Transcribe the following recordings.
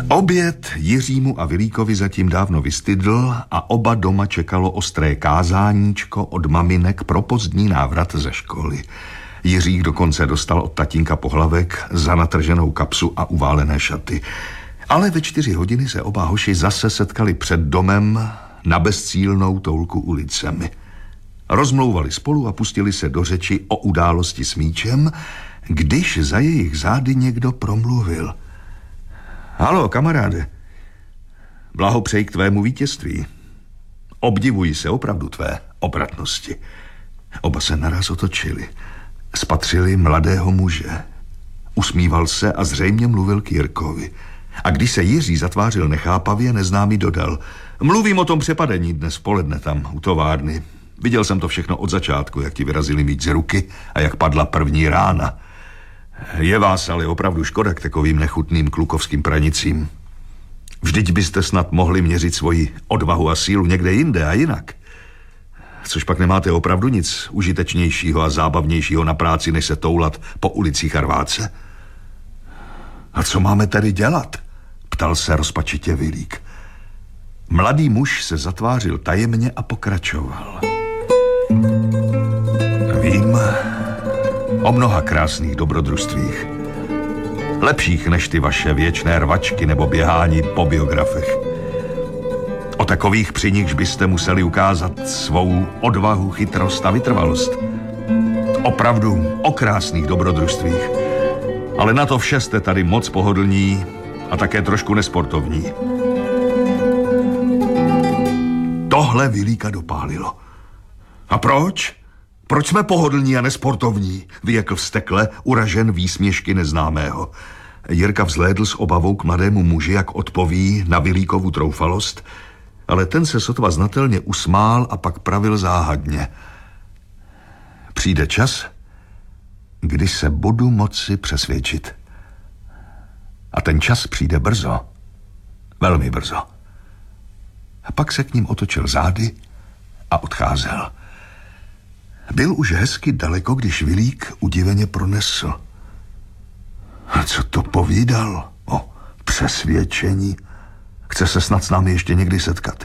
Oběd Jiřímu a Vilíkovi zatím dávno vystydl a oba doma čekalo ostré kázáníčko od maminek pro pozdní návrat ze školy. Jiřík dokonce dostal od tatínka pohlavek za natrženou kapsu a uválené šaty. Ale ve 4 hodiny se oba hoši zase setkali před domem na bezcílnou toulku ulicemi. Rozmlouvali spolu a pustili se do řeči o události s míčem, když za jejich zády někdo promluvil. Haló, kamaráde, blahopřeji k tvému vítězství. Obdivuji se opravdu tvé obratnosti. Oba se naraz otočili. Spatřili mladého muže. Usmíval se a zřejmě mluvil k Jirkovi. A když se Jiří zatvářil nechápavě, neznámý dodal. Mluvím o tom přepadení dnes v poledne tam u továrny. Viděl jsem to všechno od začátku, jak ti vyrazili míč z ruky a jak padla první rána. Je vás ale opravdu škoda k takovým nechutným klukovským pranicím. Vždyť byste snad mohli měřit svoji odvahu a sílu někde jinde a jinak. Což pak nemáte opravdu nic užitečnějšího a zábavnějšího na práci, než se toulat po ulicích a rvát se? A co máme tady dělat? Ptal se rozpačitě Vilík. Mladý muž se zatvářil tajemně a pokračoval. Vím o mnoha krásných dobrodružstvích. Lepších než ty vaše věčné rvačky nebo běhání po biografech. O takových, při nichž byste museli ukázat svou odvahu, chytrost a vytrvalost. Opravdu o krásných dobrodružstvích. Ale na to vše jste tady moc pohodlní a také trošku nesportovní. Tohle Vilíka dopálilo. A proč? Proč jsme pohodlní a nesportovní? Vyjekl vztekle, uražen výsměšky neznámého. Jirka vzhlédl s obavou k mladému muži, jak odpoví na Vilíkovu troufalost, ale ten se sotva znatelně usmál a pak pravil záhadně. Přijde čas, kdy se budu moci přesvědčit. A ten čas přijde brzo. Velmi brzo. A pak se k ním otočil zády a odcházel. Byl už hezky daleko, když Vilík udiveně pronesl. A co to povídal o přesvědčení? Chce se snad s námi ještě někdy setkat?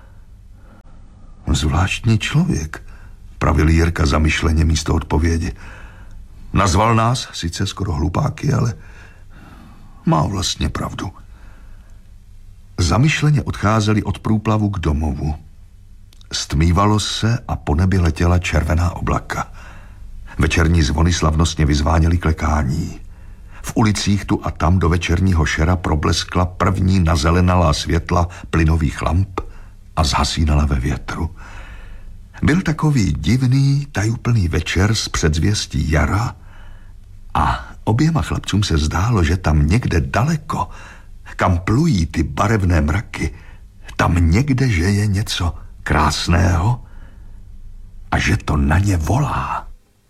Zvláštní člověk, pravil Jirka zamyšleně místo odpovědi. Nazval nás sice skoro hlupáky, ale má vlastně pravdu. Zamyšleně odcházeli od průplavu k domovu. Stmívalo se a po nebi letěla červená oblaka. Večerní zvony slavnostně vyzváněly klekání. V ulicích tu a tam do večerního šera probleskla první nazelenalá světla plynových lamp a zhasínala ve větru. Byl takový divný, tajuplný večer z předzvěstí jara a oběma chlapcům se zdálo, že tam někde daleko, kam plují ty barevné mraky, tam někde, že je něco krásného a že to na ně volá.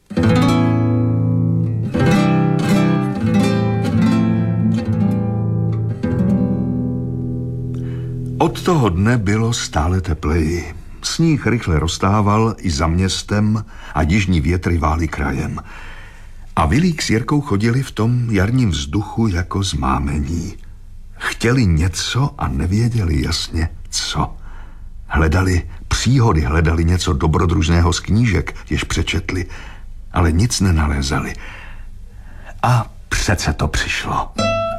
Od toho dne bylo stále tepleji. Sníh rychle roztával i za městem a jižní větry vály krajem. A Vilík s Jirkou chodili v tom jarním vzduchu jako zmámení. Chtěli něco a nevěděli jasně co. Hledali příhody, hledali něco dobrodružného z knížek, jež přečetli, ale nic nenalézali. A přece to přišlo.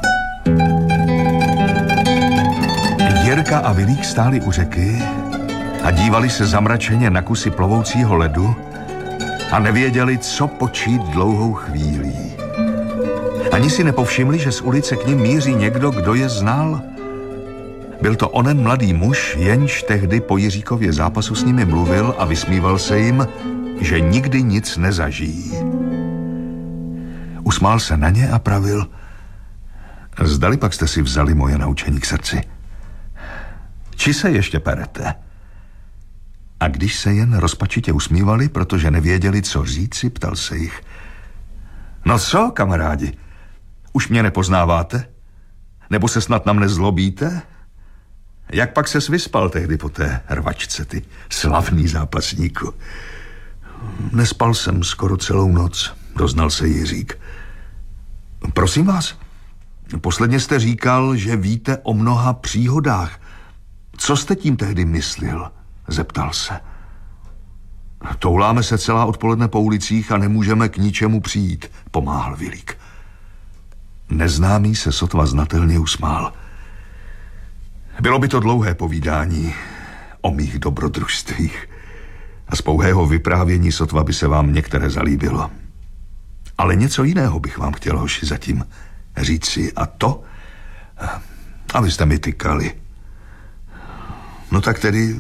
Jirka a Vilík stáli u řeky a dívali se zamračeně na kusy plovoucího ledu a nevěděli, co počít dlouhou chvílí. Ani si nepovšimli, že z ulice k nim míří někdo, kdo je znal. Byl to onen mladý muž, jenž tehdy po Jiříkově zápasu s nimi mluvil a vysmíval se jim, že nikdy nic nezažijí. Usmál se na ně a pravil: zdali pak jste si vzali moje naučení k srdci? Či se ještě perete? A když se jen rozpačitě usmívali, protože nevěděli, co říci, ptal se jich: no co, kamarádi, už mě nepoznáváte? Nebo se snad na mne zlobíte? Jak pak ses vyspal tehdy po té rvačce, ty slavný zápasníku? Nespal jsem skoro celou noc, doznal se Jiřík. Prosím vás, Posledně jste říkal, že víte o mnoha příhodách. Co jste tím tehdy myslil? Zeptal se. Touláme se celá odpoledne po ulicích a nemůžeme k ničemu přijít, pomáhal Vilík. Neznámý se sotva znatelně usmál. Bylo by to dlouhé povídání o mých dobrodružstvích a z pouhého vyprávění sotva by se vám některé zalíbilo. Ale něco jiného bych vám chtěl, hoši, zatím říci, a to, abyste mi tykali. No tak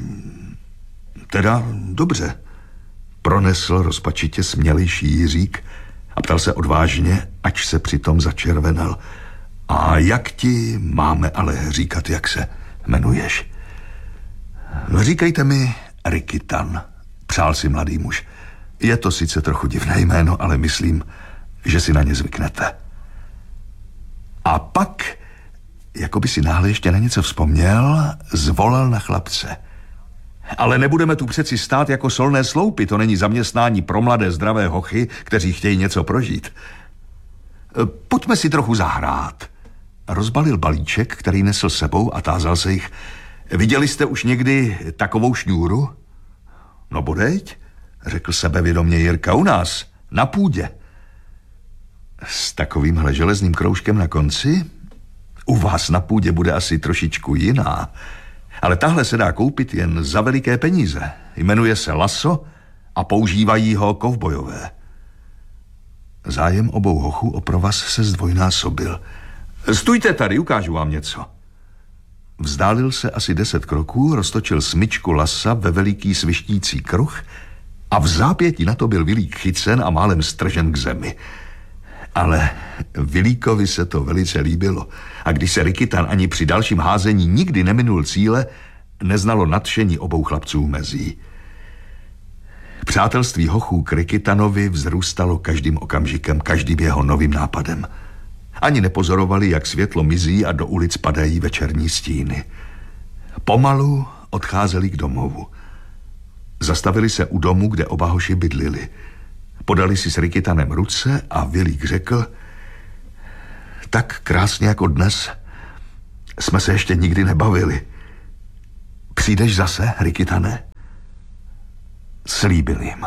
teda dobře, pronesl rozpačitě smělejší Jiřík a ptal se odvážně, ač se přitom začervenal. A jak ti máme ale říkat, jak se jmenuješ? No říkejte mi Rikytan, přál si mladý muž. Je to sice trochu divné jméno, ale myslím, že si na ně zvyknete. A pak, jako by si náhle ještě na něco vzpomněl, zvolal na chlapce. Ale nebudeme tu přeci stát jako solné sloupy, to není zaměstnání pro mladé zdravé hochy, kteří chtějí něco prožít. Pojďme si trochu zahrát. Rozbalil balíček, který nesl sebou, a tázal se jich. Viděli jste už někdy takovou šňůru? No bodejť, řekl sebevědomě Jirka, u nás, na půdě. S takovýmhle železným kroužkem na konci? U vás na půdě bude asi trošičku jiná. Ale tahle se dá koupit jen za veliké peníze. Jmenuje se laso a používají ho kovbojové. Zájem obou hochů o provaz se zdvojnásobil. Stůjte tady, ukážu vám něco. Vzdálil se asi 10 kroků, roztočil smyčku lasa ve veliký svištící kruh a v zápětí na to byl Vilík chycen a málem stržen k zemi. Ale Vilíkovi se to velice líbilo a když se Rikytan ani při dalším házení nikdy neminul cíle, neznalo nadšení obou chlapců mezí. Přátelství hochů k Rikytanovi vzrůstalo každým okamžikem, každým jeho novým nápadem. Ani nepozorovali, jak světlo mizí a do ulic padají večerní stíny. Pomalu odcházeli k domovu. Zastavili se u domu, kde oba hoši bydlili. Podali si s Rikytanem ruce a Vilík řekl: tak krásně jako dnes jsme se ještě nikdy nebavili. Přijdeš zase, Rikytane? Slíbil jim.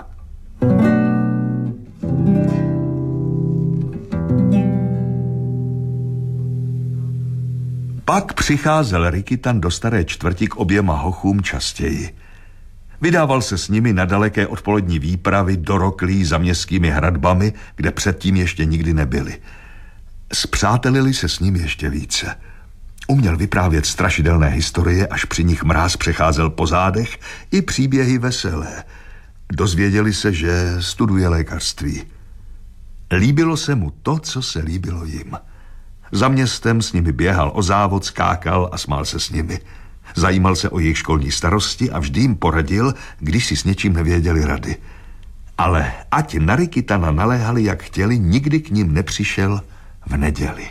Pak přicházel Rikytan do staré čtvrti k oběma hochům častěji. Vydával se s nimi na daleké odpolední výpravy do roklí za městskými hradbami, kde předtím ještě nikdy nebyli. Spřátelili se s ním ještě více. Uměl vyprávět strašidelné historie, až při nich mráz přecházel po zádech, i příběhy veselé. Dozvěděli se, že studuje lékařství. Líbilo se mu to, co se líbilo jim. Za městem s nimi běhal o závod, skákal a smál se s nimi. Zajímal se o jejich školní starosti a vždy jim poradil, když si s něčím nevěděli rady. Ale ať na Rikytana naléhali, jak chtěli, nikdy k ním nepřišel v neděli.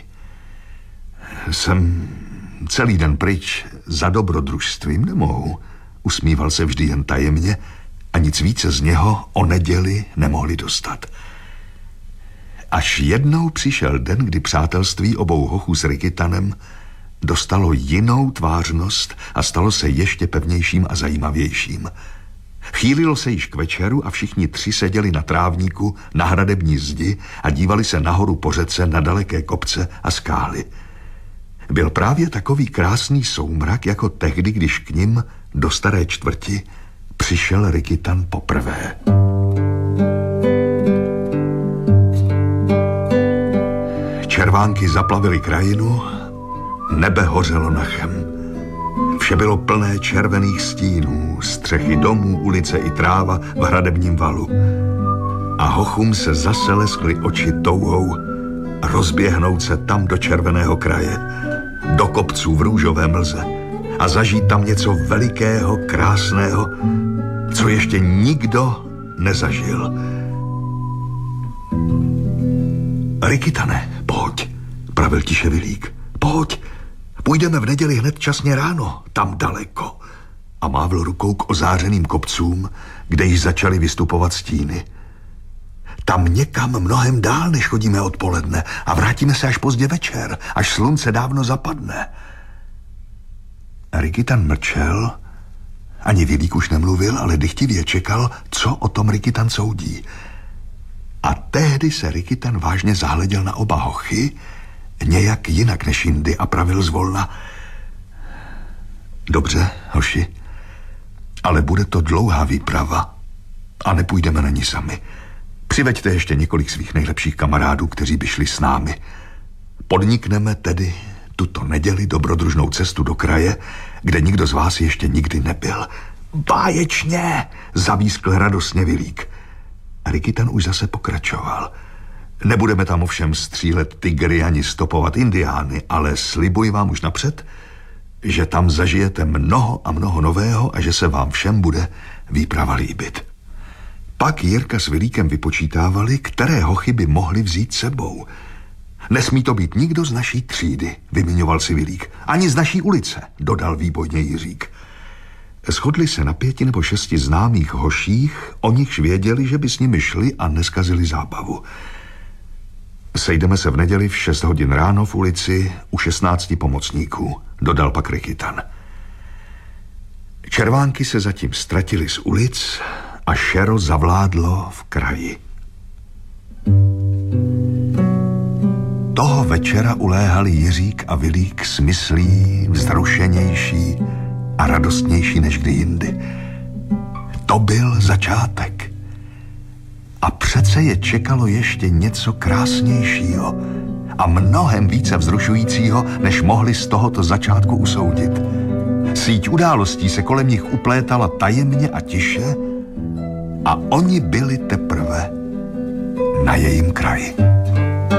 Jsem celý den pryč, za dobrodružstvím nemohu. Usmíval se vždy jen tajemně a nic více z něho o neděli nemohli dostat. Až jednou přišel den, kdy přátelství obou hochů s Rikytanem dostalo jinou tvářnost a stalo se ještě pevnějším a zajímavějším. Chýlilo se již k večeru a všichni tři seděli na trávníku na hradební zdi a dívali se nahoru po řece na daleké kopce a skály. Byl právě takový krásný soumrak, jako tehdy, když k nim do staré čtvrti přišel Rikytan poprvé. Červánky zaplavily krajinu, nebe hořelo nachem. Vše bylo plné červených stínů, střechy domů, ulice i tráva v hradebním valu. A hochům se zase leskly oči touhou rozběhnout se tam do červeného kraje, do kopců v růžové mlze a zažít tam něco velikého, krásného, co ještě nikdo nezažil. Rikytane, pojď, pravil tiše Vilík. Pojď, půjdeme v neděli hned časně ráno, tam daleko. A mávl rukou k ozářeným kopcům, kde již začaly vystupovat stíny. Tam někam mnohem dál, než chodíme odpoledne a vrátíme se až pozdě večer, až slunce dávno zapadne. Rikitan mlčel, ani Vilík už nemluvil, ale dychtivě čekal, co o tom Rikitan soudí. A tehdy se Rikitan vážně zahleděl na oba hochy, nějak jinak než jindy, a pravil zvolna: dobře, hoši, ale bude to dlouhá výprava a nepůjdeme na ní sami. Přiveďte ještě několik svých nejlepších kamarádů, kteří by šli s námi. Podnikneme tedy tuto neděli dobrodružnou cestu do kraje, kde nikdo z vás ještě nikdy nebyl. Báječně, zavískl radostně Vilík. Rikitan už zase pokračoval. Nebudeme tam ovšem střílet tygry ani stopovat indiány, ale slibuji vám už napřed, že tam zažijete mnoho a mnoho nového a že se vám všem bude výprava líbit. Pak Jirka s Vilíkem vypočítávali, které hochy by mohli vzít sebou. Nesmí to být nikdo z naší třídy, vymiňoval si Vilík. Ani z naší ulice, dodal výbojně Jiřík. Shodli se na 5 nebo 6 známých hoších, o nichž věděli, že by s nimi šli a neskazili zábavu. Sejdeme se v neděli v 6 hodin ráno v ulici u 16 pomocníků, dodal pak Rikitan. Červánky se zatím ztratily z ulic a šero zavládlo v kraji. Toho večera uléhali Jiřík a Vilík s myslí vzrušenější a radostnější než kdy jindy. To byl začátek. A přece je čekalo ještě něco krásnějšího a mnohem více vzrušujícího, než mohli z tohoto začátku usoudit. Síť událostí se kolem nich uplétala tajemně a tiše a oni byli teprve na jejím kraji.